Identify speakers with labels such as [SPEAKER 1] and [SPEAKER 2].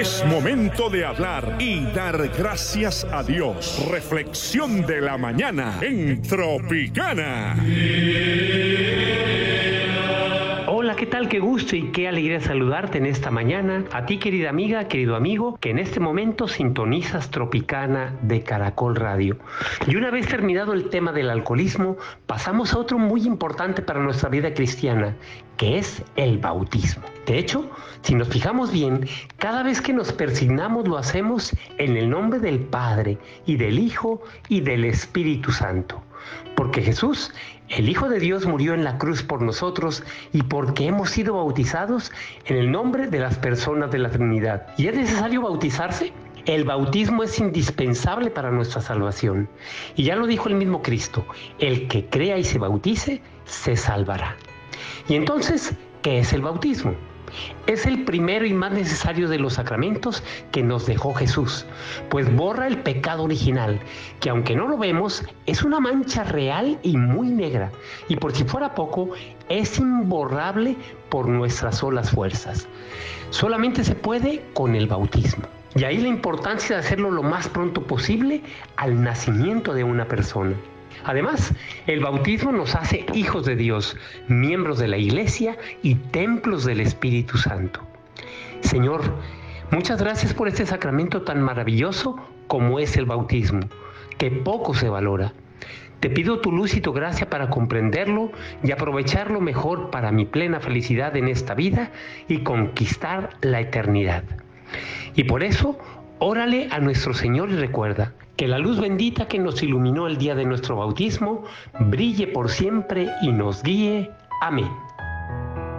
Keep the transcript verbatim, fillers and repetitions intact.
[SPEAKER 1] Es momento de hablar y dar gracias a Dios. Reflexión de la mañana en Tropicana.
[SPEAKER 2] Hola, ¿qué tal? Qué gusto y qué alegría saludarte en esta mañana. A ti, querida amiga, querido amigo, que en este momento sintonizas Tropicana de Caracol Radio. Y una vez terminado el tema del alcoholismo, pasamos a otro muy importante para nuestra vida cristiana, que es el bautismo. De hecho, si nos fijamos bien, cada vez que nos persignamos lo hacemos en el nombre del Padre y del Hijo y del Espíritu Santo. Porque Jesús, el Hijo de Dios, murió en la cruz por nosotros y porque hemos sido bautizados en el nombre de las personas de la Trinidad. ¿Y es necesario bautizarse? El bautismo es indispensable para nuestra salvación. Y ya lo dijo el mismo Cristo: el que crea y se bautice, se salvará. Y entonces, ¿qué es el bautismo? Es el primero y más necesario de los sacramentos que nos dejó Jesús, pues borra el pecado original, que aunque no lo vemos, es una mancha real y muy negra, y por si fuera poco, es imborrable por nuestras solas fuerzas. Solamente se puede con el bautismo. Y ahí la importancia de hacerlo lo más pronto posible al nacimiento de una persona. Además, el bautismo nos hace hijos de Dios, miembros de la Iglesia y templos del Espíritu Santo. Señor, muchas gracias por este sacramento tan maravilloso como es el bautismo, que poco se valora. Te pido tu luz y tu gracia para comprenderlo y aprovecharlo mejor para mi plena felicidad en esta vida y conquistar la eternidad. Y por eso, órale a nuestro Señor y recuerda que la luz bendita que nos iluminó el día de nuestro bautismo brille por siempre y nos guíe. Amén.